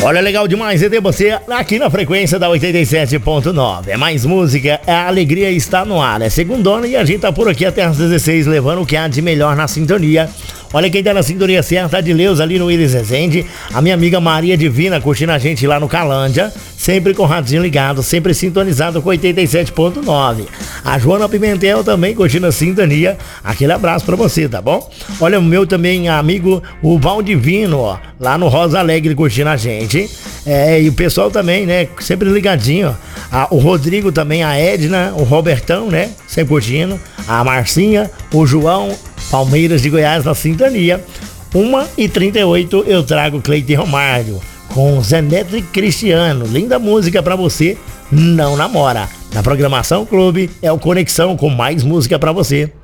Olha, legal demais ter você aqui na frequência da 87.9. É mais música, a alegria está no ar. É segundona e a gente tá por aqui até às 16, levando o que há de melhor na sintonia. Olha quem tá na sintonia certa, de Leus ali no Willis Rezende, a minha amiga Maria Divina curtindo a gente lá no Calândia, sempre com o radinho ligado, sempre sintonizado com 87.9. A Joana Pimentel também curtindo a sintonia, aquele abraço pra você, tá bom? Olha, o meu também amigo, o Valdivino, ó, lá no Rosa Alegre curtindo a gente, e o pessoal também, né, sempre ligadinho, ó. O Rodrigo também, a Edna, o Robertão, né, sempre curtindo, a Marcinha, o João Palmeiras de Goiás na sintonia. 1h38 eu trago Cleiton Romário com Zé Neto e Cristiano. Linda música pra você, não namora. Na programação Clube é o Conexão com mais música pra você.